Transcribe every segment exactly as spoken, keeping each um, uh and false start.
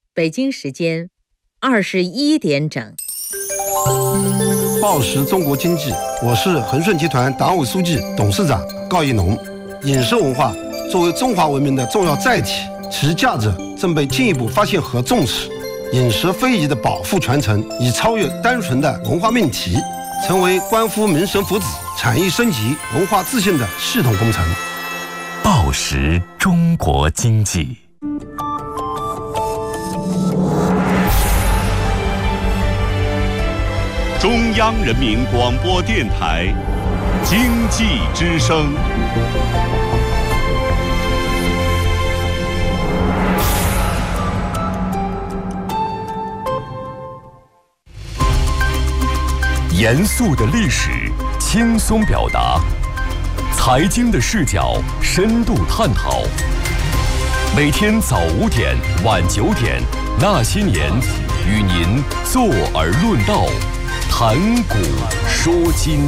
北京时间二十一点整。 报时中国经济，我是恒顺集团党委书记、董事长高一农。饮食文化作为中华文明的重要载体，其价值正被进一步发现和重视。饮食非遗的保护传承已超越单纯的文化命题，成为关乎民生福祉、产业升级、文化自信的系统工程。 报时中国经济。 中央人民广播电台经济之声。 严肃的历史，轻松表达；财经的视角，深度探讨。每天早五点，晚九点，那些年，与您坐而论道，谈古说今。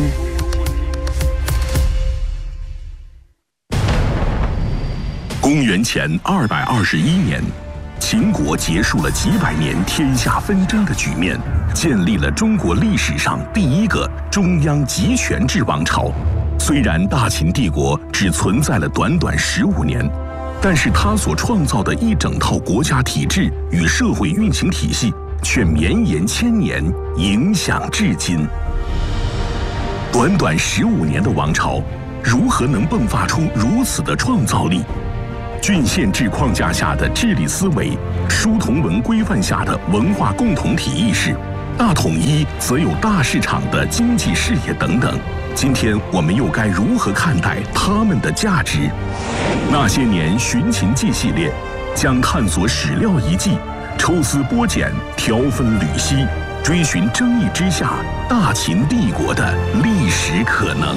公元前二百二十一年，秦国结束了几百年天下纷争的局面，建立了中国历史上第一个中央集权制王朝。虽然大秦帝国只存在了短短十五年，但是他所创造的一整套国家体制与社会运行体系却绵延千年，影响至今。短短十五年的王朝，如何能迸发出如此的创造力？郡县制框架下的治理思维，书同文规范下的文化共同体意识，大统一则有大市场的经济视野等等。今天我们又该如何看待他们的价值？那些年寻秦记系列将探索史料遗迹，抽丝剥茧，挑分缕析，追寻争议之下大秦帝国的历史可能。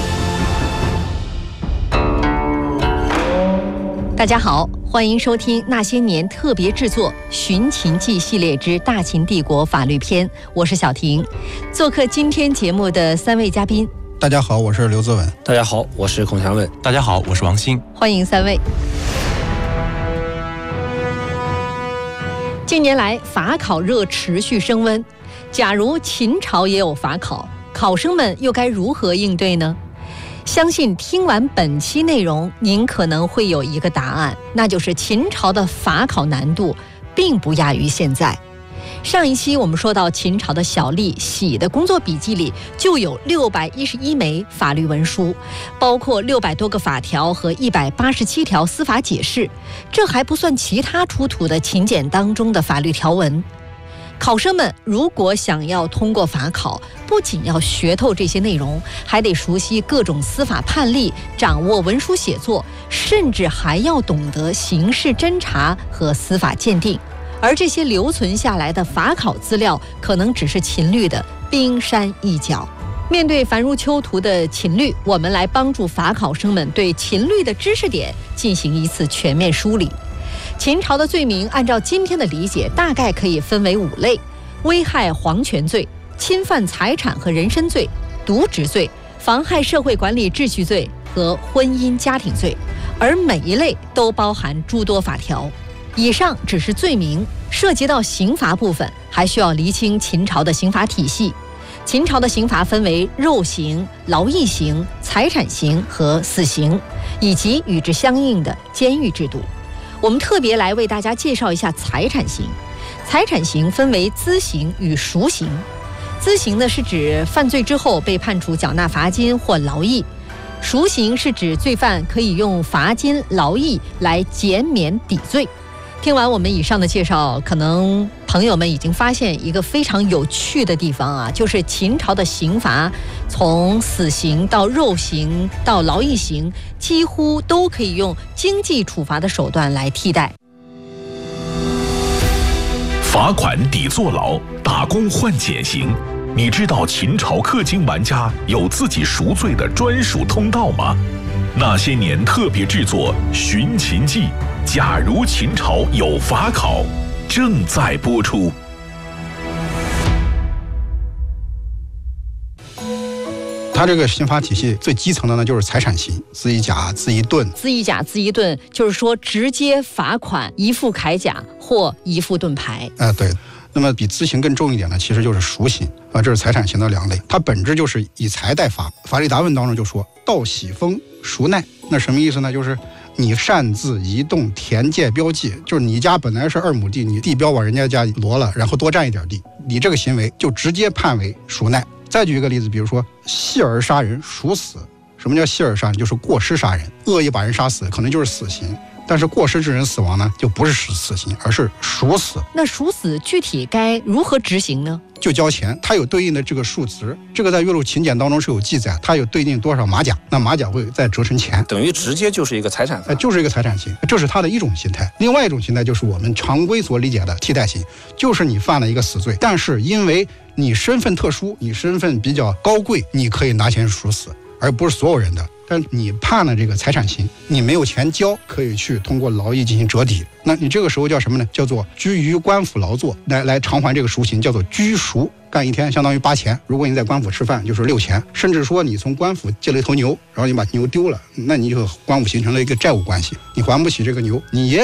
大家好，欢迎收听那些年特别制作《寻秦记》系列之大秦帝国法律篇，我是小婷。做客今天节目的三位嘉宾， 大家好，我是刘泽文。 大家好，我是孔祥文。 大家好，我是王鑫。 欢迎三位。近年来，法考热持续升温。假如秦朝也有法考，考生们又该如何应对呢？相信听完本期内容，您可能会有一个答案，那就是秦朝的法考难度并不亚于现在。上一期我们说到，秦朝的小吏喜的工作笔记里就有六百一十一枚法律文书，包括六百多个法条和一百八十七条司法解释，这还不算其他出土的秦简当中的法律条文。考生们如果想要通过法考，不仅要学透这些内容，还得熟悉各种司法判例，掌握文书写作，甚至还要懂得刑事侦查和司法鉴定。而这些留存下来的法考资料，可能只是秦律的冰山一角。面对繁如囚徒的秦律，我们来帮助法考生们对秦律的知识点进行一次全面梳理。秦朝的罪名按照今天的理解，大概可以分为五类：危害皇权罪、侵犯财产和人身罪、渎职罪、妨害社会管理秩序罪和婚姻家庭罪，而每一类都包含诸多法条。以上只是罪名，涉及到刑罚部分，还需要厘清秦朝的刑罚体系。秦朝的刑罚分为肉刑、劳役刑、财产刑和死刑，以及与之相应的监狱制度。我们特别来为大家介绍一下财产刑。财产刑分为资刑与赎刑。资刑呢是指犯罪之后被判处缴纳罚金或劳役，赎刑是指罪犯可以用罚金、劳役来减免抵罪。听完我们以上的介绍，可能朋友们已经发现一个非常有趣的地方啊，就是秦朝的刑罚从死刑到肉刑到劳役刑，几乎都可以用经济处罚的手段来替代。 罚款抵坐牢，打工换减刑。你知道秦朝氪金玩家有自己赎罪的专属通道吗？那些年特别制作《寻秦记》，假如秦朝有法考，正在播出。 它这个刑罚体系最基层的呢就是财产刑，资一甲、资一盾。 资一甲、资一盾，就是说直接罚款一副铠甲或一副盾牌。 哎、呃，对。那么比资刑更重一点呢，其实就是赎刑啊，这是财产刑的两类，它本质就是以财代罚。法律答问当中就说盗喜封赎奈，那什么意思呢？就是你擅自移动田界标记，就是你家本来是二亩地，你地标往人家家挪了，然后多占一点地，你这个行为就直接判为赎奈。再举一个例子，比如说戏儿杀人赎死。什么叫戏儿杀人？就是过失杀人，恶意把人杀死，可能就是死刑。但是过失致人死亡呢，就不是死刑，而是赎死。 那赎死具体该如何执行呢？ 就交钱，它有对应的这个数值，这个在岳麓秦简当中是有记载，它有对应多少马甲，那马甲会再折成钱， 等于直接就是一个财产罚， 就是一个财产刑，这是它的一种形态。另外一种形态就是我们常规所理解的替代刑，就是你犯了一个死罪，但是因为你身份特殊，你身份比较高贵，你可以拿钱赎死，而不是所有人的。但你判了这个财产刑，你没有钱交，可以去通过劳役进行折抵。那你这个时候叫什么呢？叫做居于官府劳作，来来偿还这个赎刑，叫做居赎。干一天相当于八钱，如果你在官府吃饭就是六钱，甚至说你从官府借了一头牛，然后你把牛丢了，那你就和官府形成了一个债务关系，你还不起这个牛，你也